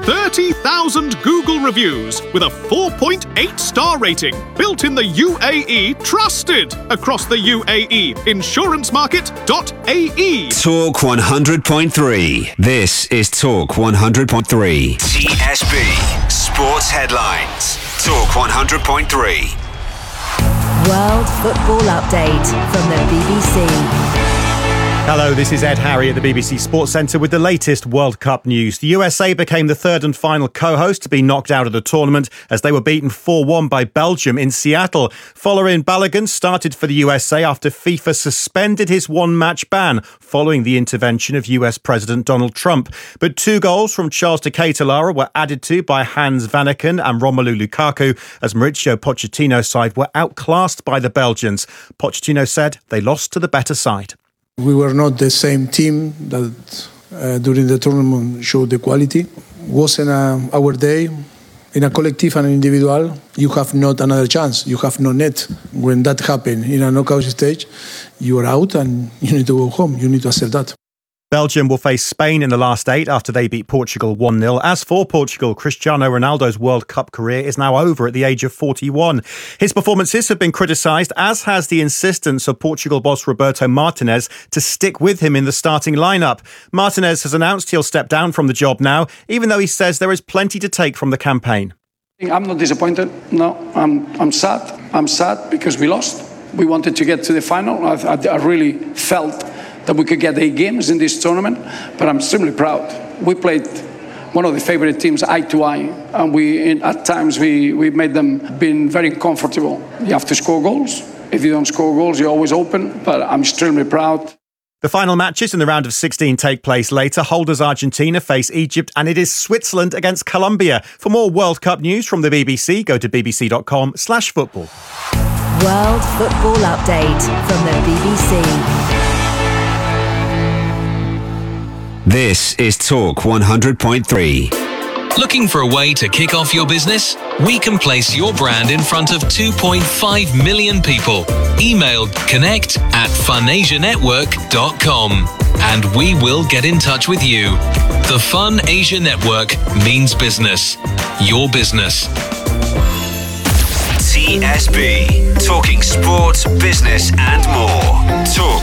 30,000 Google reviews with a 4.8 star rating. Built in the UAE, trusted across the UAE. Insurancemarket.ae. Talk 100.3. This is Talk 100.3. TSB Sports Headlines. Talk 100.3. World Football Update from the BBC. Hello, this is Ed Harry at the BBC Sports Centre with the latest World Cup news. The USA became the third and final co-host to be knocked out of the tournament as they were beaten 4-1 by Belgium in Seattle. Folarin Balogun started for the USA after FIFA suspended his one-match ban following the intervention of US President Donald Trump. But 2 goals from Charles de Ketelaere were added to by Hans Vanaken and Romelu Lukaku as Mauricio Pochettino's side were outclassed by the Belgians. Pochettino said they lost to the better side. We were not the same team that during the tournament showed the quality. Wasn't our day. In a collective and individual, you have not another chance. You have no net. When that happens in a knockout stage, you are out and you need to go home. You need to accept that. Belgium will face Spain in the last 8 after they beat Portugal 1-0. As for Portugal, Cristiano Ronaldo's World Cup career is now over at the age of 41. His performances have been criticised, as has the insistence of Portugal boss Roberto Martinez to stick with him in the starting lineup. Martinez has announced he'll step down from the job now, even though he says there is plenty to take from the campaign. I'm not disappointed. No, I'm sad. I'm sad because we lost. We wanted to get to the final. I really felt that we could get 8 games in this tournament, but I'm extremely proud. We played one of the favorite teams eye to eye, and at times we made them being very comfortable. You have to score goals. If you don't score goals, you're always open, but I'm extremely proud. The final matches in the round of 16 take place later. Holders Argentina face Egypt, and it is Switzerland against Colombia. For more World Cup news from the BBC, go to bbc.com/football. World Football Update from the BBC. This is Talk 100.3. Looking for a way to kick off your business? We can place your brand in front of 2.5 million people. Email connect@funasianetwork.com and we will get in touch with you. The Fun Asia Network means business. Your business. TSB. Talking sports, business and more. Talk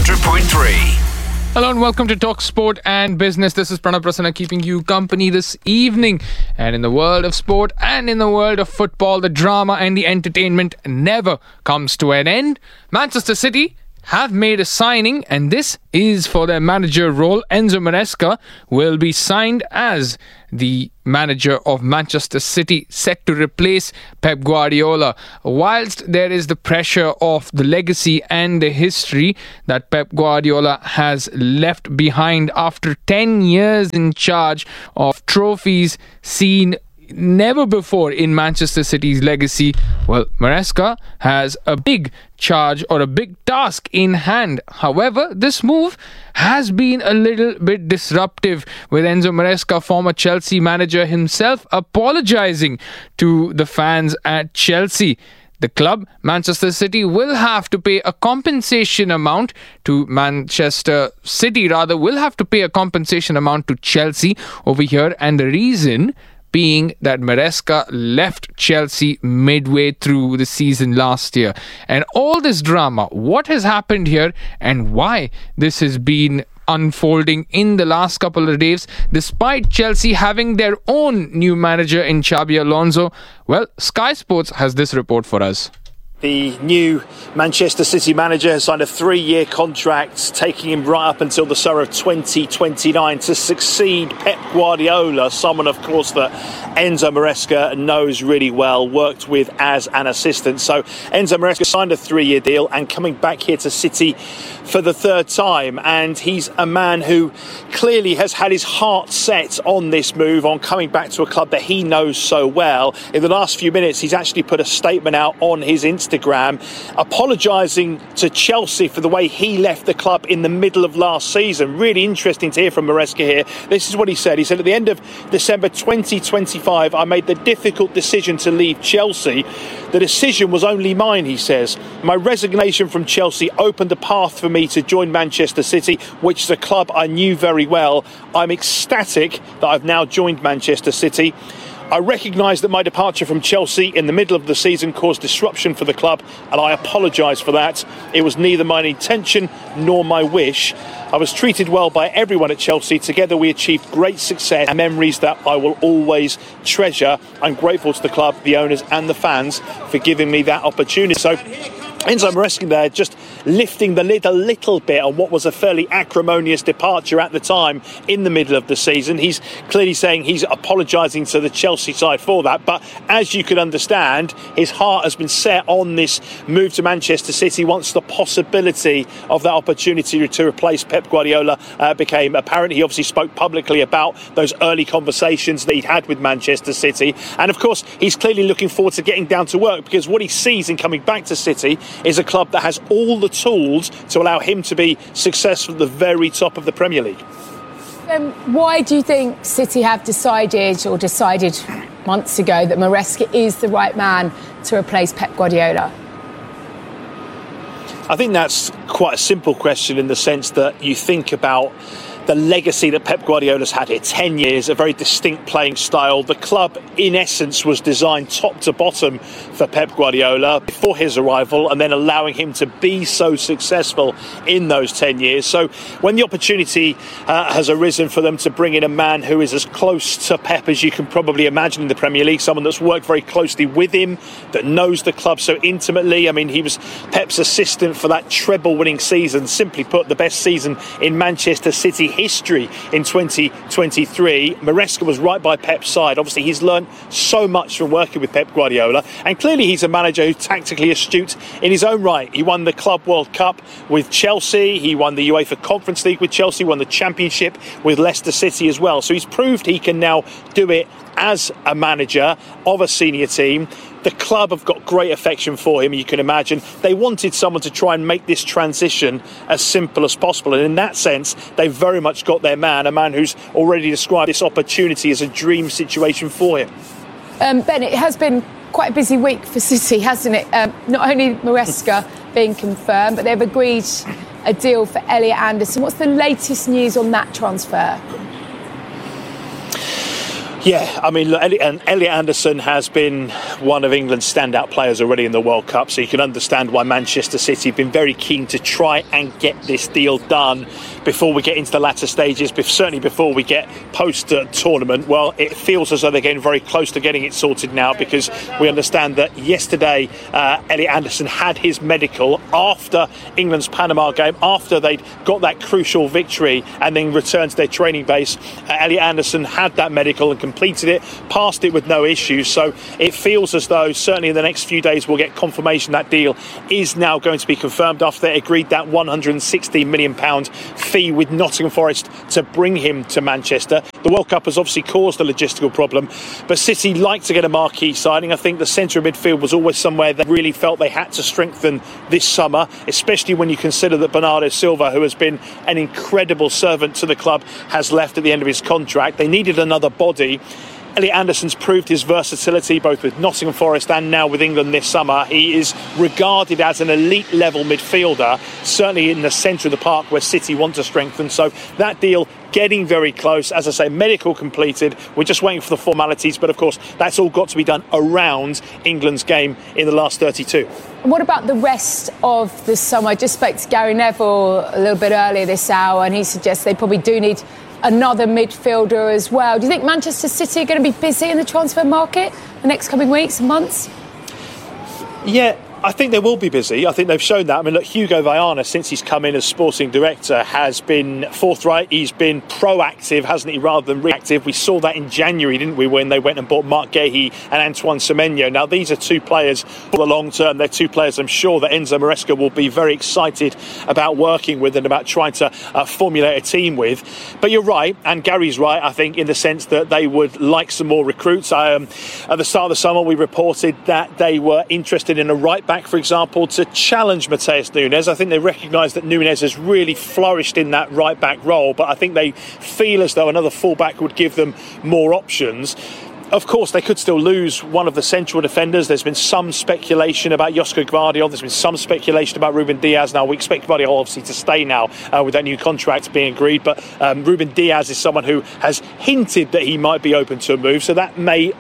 100.3. Hello and welcome to Talk Sport and Business. This is Pranav Prasanna keeping you company this evening. And in the world of sport and in the world of football, the drama and the entertainment never comes to an end. Manchester City have made a signing, and this is for their manager role. Enzo Maresca will be signed as the manager of Manchester City, set to replace Pep Guardiola. Whilst there is the pressure of the legacy and the history that Pep Guardiola has left behind after 10 years in charge of trophies seen never before in Manchester City's legacy, well, Maresca has a big charge or a big task in hand. However, this move has been a little bit disruptive, with Enzo Maresca, former Chelsea manager himself, apologising to the fans at Chelsea. The club, Manchester City, will have to pay a compensation amount to Manchester City, will have to pay a compensation amount to Chelsea over here, and the reason being that Maresca left Chelsea midway through the season last year. And all this drama, what has happened here and why this has been unfolding in the last couple of days, despite Chelsea having their own new manager in Xabi Alonso, well, Sky Sports has this report for us. The new Manchester City manager has signed a 3-year contract, taking him right up until the summer of 2029 to succeed Pep Guardiola, someone, of course, that Enzo Maresca knows really well, worked with as an assistant. So Enzo Maresca signed a 3-year deal and coming back here to City for the 3rd time. And he's a man who clearly has had his heart set on this move, on coming back to a club that he knows so well. In the last few minutes, he's actually put a statement out on his Instagram Instagram, apologising to Chelsea for the way he left the club in the middle of last season. Really interesting to hear from Maresca here. This is what he said. He said, at the end of December 2025, I made the difficult decision to leave Chelsea. The decision was only mine, he says. My resignation from Chelsea opened a path for me to join Manchester City, which is a club I knew very well. I'm ecstatic that I've now joined Manchester City. I recognise that my departure from Chelsea in the middle of the season caused disruption for the club, and I apologise for that. It was neither my intention nor my wish. I was treated well by everyone at Chelsea. Together we achieved great success and memories that I will always treasure. I'm grateful to the club, the owners and the fans for giving me that opportunity. So Enzo Maresca there just lifting the lid a little bit on what was a fairly acrimonious departure at the time in the middle of the season. He's clearly saying he's apologising to the Chelsea side for that, but as you can understand, his heart has been set on this move to Manchester City once the possibility of that opportunity to replace Pep Guardiola became apparent. He obviously spoke publicly about those early conversations that he'd had with Manchester City, and of course he's clearly looking forward to getting down to work, because what he sees in coming back to City is a club that has all the tools to allow him to be successful at the very top of the Premier League. Why do you think City have decided months ago that Maresca is the right man to replace Pep Guardiola? I think that's quite a simple question, in the sense that you think about the legacy that Pep Guardiola's had here, 10 years, a very distinct playing style. The club, in essence, was designed top to bottom for Pep Guardiola before his arrival, and then allowing him to be so successful in those 10 years. So when the opportunity has arisen for them to bring in a man who is as close to Pep as you can probably imagine in the Premier League, someone that's worked very closely with him, that knows the club so intimately. I mean, he was Pep's assistant for that treble-winning season, simply put, the best season in Manchester City history in 2023. Maresca was right by Pep's side. Obviously, he's learned so much from working with Pep Guardiola, and clearly he's a manager who's tactically astute in his own right. He won the Club World Cup with Chelsea, he won the UEFA Conference League with Chelsea, won the Championship with Leicester City as well. So he's proved he can now do it as a manager of a senior team. The club have got great affection for him, you can imagine. They wanted someone to try and make this transition as simple as possible, and in that sense they've very much got their man, a man who's already described this opportunity as a dream situation for him. Ben, it has been quite a busy week for City, hasn't it? Not only Maresca being confirmed, but they've agreed a deal for Elliot Anderson. What's the latest news on that transfer? Yeah, I mean, look, Elliot Anderson has been one of England's standout players already in the World Cup, so you can understand why Manchester City have been very keen to try and get this deal done before we get into the latter stages, certainly before we get post-tournament. Well, it feels as though they're getting very close to getting it sorted now, because we understand that yesterday Elliot Anderson had his medical after England's Panama game, after they'd got that crucial victory and then returned to their training base. Elliot Anderson had that medical and completed it, passed it with no issues. So it feels as though certainly in the next few days we'll get confirmation that deal is now going to be confirmed after they agreed that £160 million fee with Nottingham Forest to bring him to Manchester. The World Cup has obviously caused a logistical problem, but City like to get a marquee signing. I think the centre of midfield was always somewhere they really felt they had to strengthen this summer, especially when you consider that Bernardo Silva, who has been an incredible servant to the club, has left at the end of his contract. They needed another body. Elliot Anderson's proved his versatility both with Nottingham Forest and now with England this summer. He is regarded as an elite level midfielder, certainly in the centre of the park where City want to strengthen. So that deal getting very close. As I say, medical completed. We're just waiting for the formalities, but of course that's all got to be done around England's game in the last 32. And what about the rest of the summer? I just spoke to Gary Neville a little bit earlier this hour, and he suggests they probably do need another midfielder as well. Do you think Manchester City are going to be busy in the transfer market the next coming weeks and months? Yeah, I think they will be busy. I think they've shown that. I mean, look, Hugo Viana, since he's come in as sporting director, has been forthright. He's been proactive, hasn't he, rather than reactive. We saw that in January, didn't we, when they went and bought Marc Guéhi and Antoine Semenyo. Now, these are two players for the long term. They're two players I'm sure that Enzo Maresca will be very excited about working with and about trying to formulate a team with. But you're right, and Gary's right, I think, in the sense that they would like some more recruits. At the start of the summer, we reported that they were interested in a right back, for example, to challenge Matheus Nunes. I think they recognise that Nunes has really flourished in that right-back role, but I think they feel as though another full-back would give them more options. Of course, they could still lose one of the central defenders. There's been some speculation about Josko Gvardiol. There's been some speculation about Ruben Diaz. Now, we expect Gvardiol obviously to stay now with that new contract being agreed. But Ruben Diaz is someone who has hinted that he might be open to a move. So that may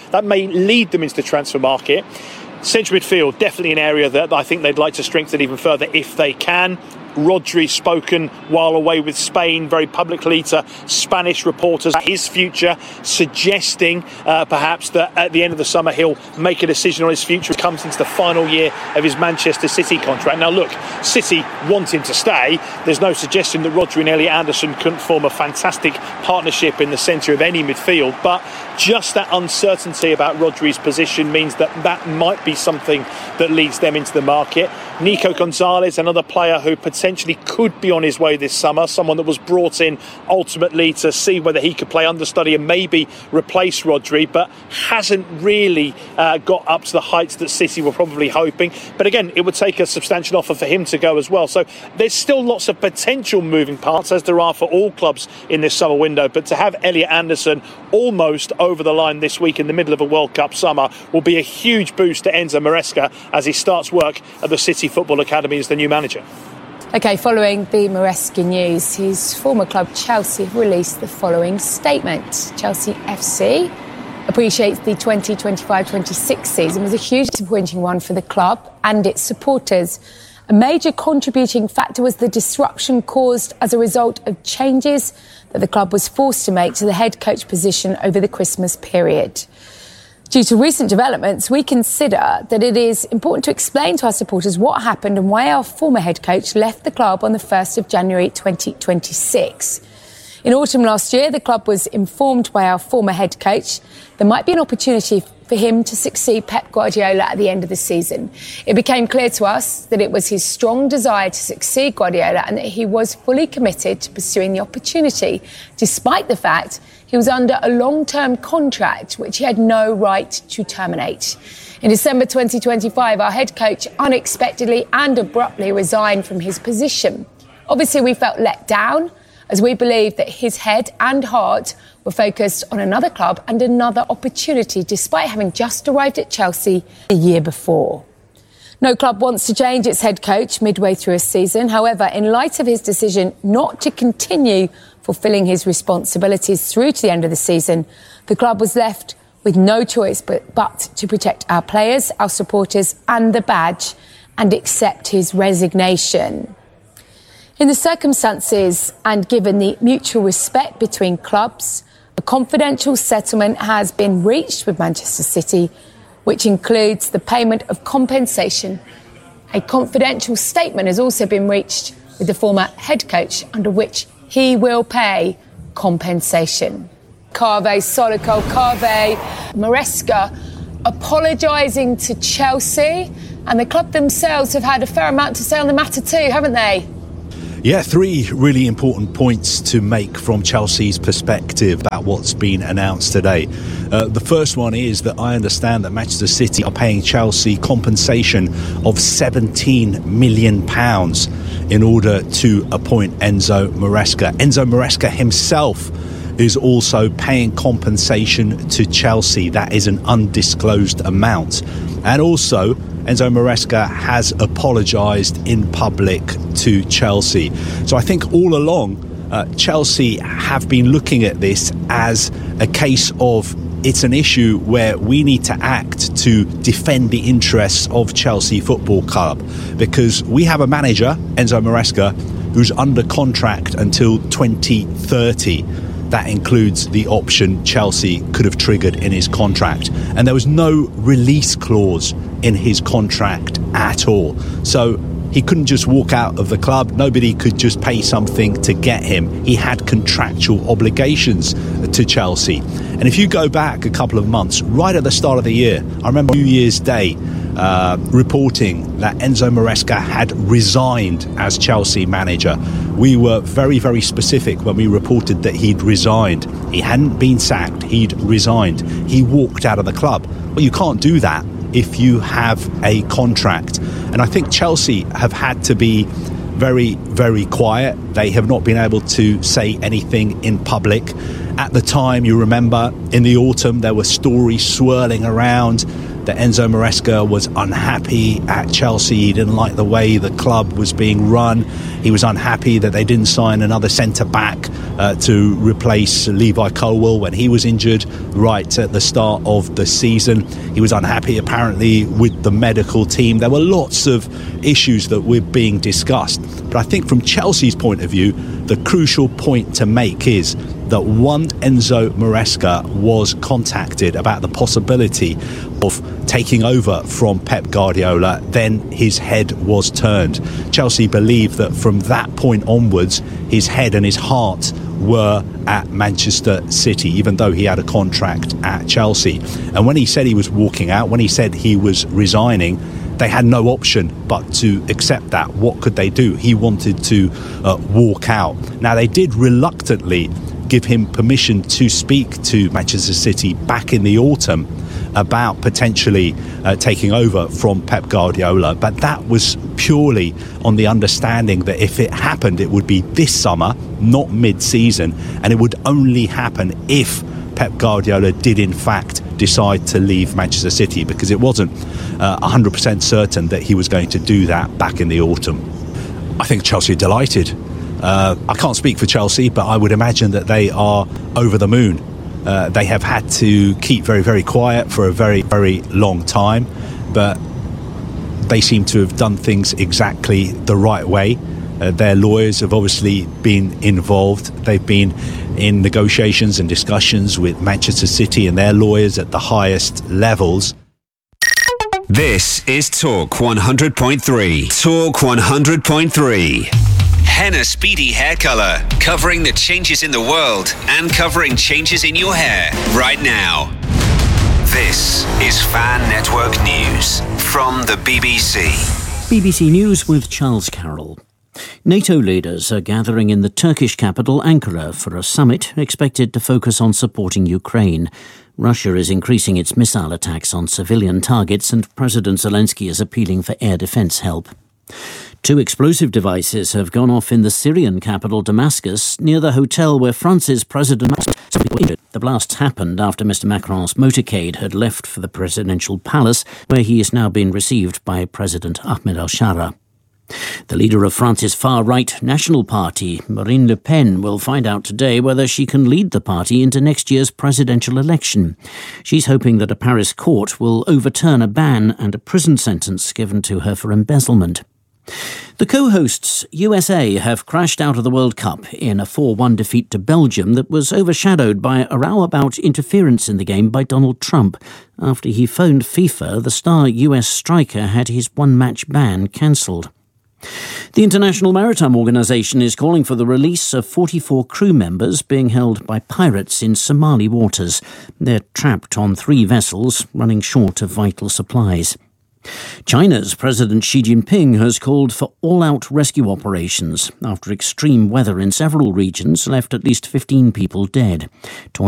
lead them into the transfer market. Central midfield, definitely an area that I think they'd like to strengthen even further if they can. Rodri spoken while away with Spain very publicly to Spanish reporters his future, suggesting perhaps that at the end of the summer he'll make a decision on his future. He comes into the final year of his Manchester City contract. Now look, City want him to stay. There's no suggestion that Rodri and Elliot Anderson couldn't form a fantastic partnership in the centre of any midfield, but just that uncertainty about Rodri's position means that might be something that leads them into the market. Nico Gonzalez, another player who potentially could be on his way this summer, someone that was brought in ultimately to see whether he could play understudy and maybe replace Rodri, but hasn't really got up to the heights that City were probably hoping. But again, it would take a substantial offer for him to go as well. So there's still lots of potential moving parts, as there are for all clubs in this summer window. But to have Elliot Anderson almost over the line this week in the middle of a World Cup summer will be a huge boost to Enzo Maresca as he starts work at the City Football Academy as the new manager. OK, following the Maresca news, his former club Chelsea have released the following statement. Chelsea FC appreciates the 2025-26 season was a huge disappointing one for the club and its supporters. A major contributing factor was the disruption caused as a result of changes that the club was forced to make to the head coach position over the Christmas period. Due to recent developments, we consider that it is important to explain to our supporters what happened and why our former head coach left the club on the 1st of January 2026. In autumn last year, the club was informed by our former head coach there might be an opportunity for him to succeed Pep Guardiola at the end of the season. It became clear to us that it was his strong desire to succeed Guardiola and that he was fully committed to pursuing the opportunity, despite the fact he was under a long-term contract which he had no right to terminate. In December 2025, our head coach unexpectedly and abruptly resigned from his position. Obviously, we felt let down, as we believed that his head and heart were focused on another club and another opportunity, despite having just arrived at Chelsea the year before. No club wants to change its head coach midway through a season. However, in light of his decision not to continue fulfilling his responsibilities through to the end of the season, the club was left with no choice but to protect our players, our supporters and the badge and accept his resignation. In the circumstances and given the mutual respect between clubs, a confidential settlement has been reached with Manchester City, which includes the payment of compensation. A confidential statement has also been reached with the former head coach, under which he will pay compensation. Kaveh Solhekol, Kaveh, Maresca apologising to Chelsea, and the club themselves have had a fair amount to say on the matter too, haven't they? Yeah, three really important points to make from Chelsea's perspective about what's been announced today. The first one is that I understand that Manchester City are paying Chelsea compensation of £17 million in order to appoint Enzo Maresca. Enzo Maresca himself is also paying compensation to Chelsea. That is an undisclosed amount. And also, Enzo Maresca has apologised in public to Chelsea. So I think all along, Chelsea have been looking at this as a case of it's an issue where we need to act to defend the interests of Chelsea Football Club, because we have a manager, Enzo Maresca, who's under contract until 2030. That includes the option Chelsea could have triggered in his contract. And there was no release clause in his contract at all. So he couldn't just walk out of the club. Nobody could just pay something to get him. He had contractual obligations to Chelsea. And if you go back a couple of months, right at the start of the year, I remember New Year's Day, reporting that Enzo Maresca had resigned as Chelsea manager. We were very, very specific when we reported that he'd resigned. He hadn't been sacked, he'd resigned. He walked out of the club. Well, you can't do that if you have a contract. And I think Chelsea have had to be very, very quiet. They have not been able to say anything in public. At the time, you remember, in the autumn, there were stories swirling around that Enzo Maresca was unhappy at Chelsea. He didn't like the way the club was being run. He was unhappy that they didn't sign another centre-back to replace Levi Colwill when he was injured right at the start of the season. He was unhappy, apparently, with the medical team. There were lots of issues that were being discussed. But I think from Chelsea's point of view, the crucial point to make is that once Enzo Maresca was contacted about the possibility of taking over from Pep Guardiola, then his head was turned. Chelsea believed that from that point onwards, his head and his heart were at Manchester City, even though he had a contract at Chelsea. And when he said he was walking out, when he said he was resigning, they had no option but to accept that. What could they do? He wanted to walk out. Now, they did reluctantly give him permission to speak to Manchester City back in the autumn about potentially taking over from Pep Guardiola, but that was purely on the understanding that if it happened, it would be this summer, not mid-season, and it would only happen if Pep Guardiola did in fact decide to leave Manchester City, because it wasn't 100% certain that he was going to do that back in the autumn. I think Chelsea are delighted. I can't speak for Chelsea, but I would imagine that they are over the moon. They have had to keep very, very quiet for a very, very long time, but they seem to have done things exactly the right way. Their lawyers have obviously been involved. They've been in negotiations and discussions with Manchester City and their lawyers at the highest levels. This is Talk 100.3. Talk 100.3. Henna Speedy Hair Colour, covering the changes in the world and covering changes in your hair right now. This is Fan Network News from the BBC. BBC News with Charles Carroll. NATO leaders are gathering in the Turkish capital Ankara for a summit expected to focus on supporting Ukraine. Russia is increasing its missile attacks on civilian targets, and President Zelensky is appealing for air defence help. 2 explosive devices have gone off in the Syrian capital Damascus, near the hotel where France's President Macron. Some people injured. The blasts happened after Mr. Macron's motorcade had left for the presidential palace, where he is now being received by President Ahmed al-Shara. The leader of France's far-right National Party, Marine Le Pen, will find out today whether she can lead the party into next year's presidential election. She's hoping that a Paris court will overturn a ban and a prison sentence given to her for embezzlement. The co-hosts USA have crashed out of the World Cup in a 4-1 defeat to Belgium that was overshadowed by a row about interference in the game by Donald Trump. After he phoned FIFA, the star US striker had his one-match ban cancelled. The International Maritime Organization is calling for the release of 44 crew members being held by pirates in Somali waters. They're trapped on 3 vessels, running short of vital supplies. China's President Xi Jinping has called for all-out rescue operations after extreme weather in several regions left at least 15 people dead.